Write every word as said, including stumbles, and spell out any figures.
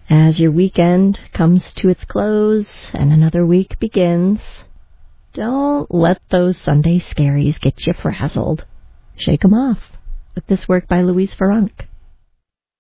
As your weekend comes to its close and another week begins, don't let those Sunday scaries get you frazzled. Shake 'em off with this work by Louise Farunk.